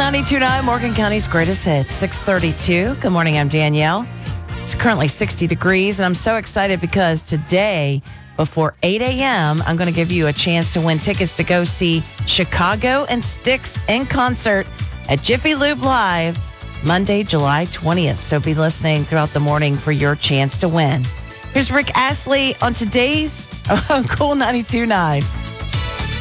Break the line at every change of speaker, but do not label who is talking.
92.9, Morgan County's greatest hits, 632. Good morning, I'm Danielle. It's currently 60 degrees, and I'm so excited because today, before 8 a.m., I'm going to give you a chance to win tickets to go see Chicago and Styx in concert at Jiffy Lube Live, Monday, July 20th. So be listening throughout the morning for your chance to win. Here's Rick Astley on today's Cool 92.9.